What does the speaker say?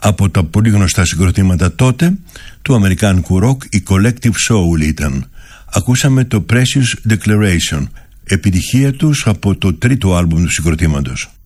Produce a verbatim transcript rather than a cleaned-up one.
Από τα πολύ γνωστά συγκροτήματα τότε του αμερικάνικου ροκ, η Collective Soul ήταν. Ακούσαμε το Precious Declaration, επιτυχία τους από το τρίτο άλμπουμ του συγκροτήματος.